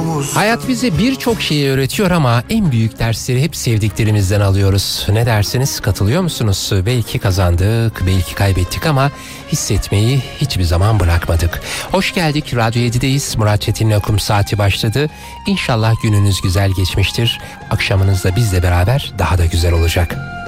Hayat bize birçok şeyi öğretiyor ama en büyük dersleri hep sevdiklerimizden alıyoruz. Ne dersiniz? Katılıyor musunuz? Belki kazandık, belki kaybettik ama hissetmeyi hiçbir zaman bırakmadık. Hoş geldik. Radyo 7'deyiz. Murat Çetin'le okum saati başladı. İnşallah gününüz güzel geçmiştir. Akşamınız da bizle beraber daha da güzel olacak.